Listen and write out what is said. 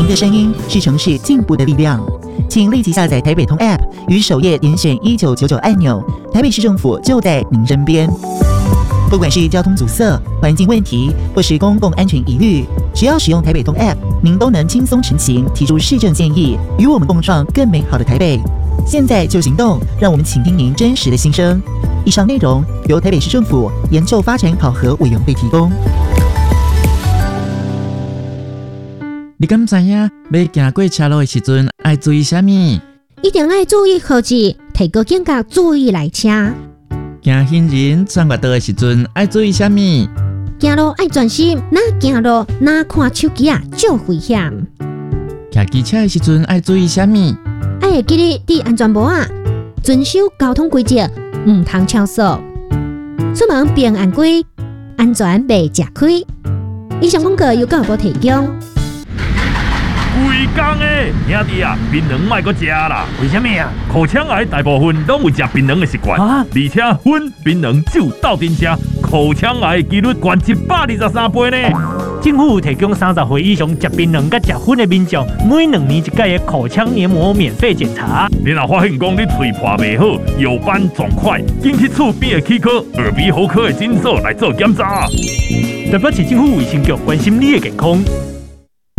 的声音是城市进步的力量。请立即下载台北通 App， 于首页点选1999按钮，台北市政府就在您身边。不管是交通阻塞、环境问题，或是公共安全疑虑，只要使用台北通 App， 您都能轻松成行，提出市政建议，与我们共创更美好的台北。现在就行动，让我们倾听您真实的心声。以上内容由台北市政府研究发展考核委员会提供。 你敢知影要行过车路的时阵要注意什么？ 一定要注意号志，提高警觉，注意来车。 行行人穿越道的时阵要注意什么？ 行路要专心，哪行路哪看手机啊，就危险。 骑机车的时阵要注意什么？ 要会记得戴安全帽啊，遵守交通规则，唔通超速。出门平安归，安全袂吃亏。以上广告由教育部提供。 规工诶，兄弟啊，槟榔莫阁食啦！ 为什么啊？ 口腔癌大部分拢有食槟榔的习惯， 啊， 而且薰槟榔酒斗阵吃，口腔癌几率高123倍呢。 政府提供30岁以上食槟榔甲食薰的民众，每2年一届的口腔黏膜免费检查。 你若发现讲你嘴破袂好、有斑肿块，紧去厝边的齿科、耳鼻喉科的诊所来做检查。 台北市政府卫生局关心你的健康。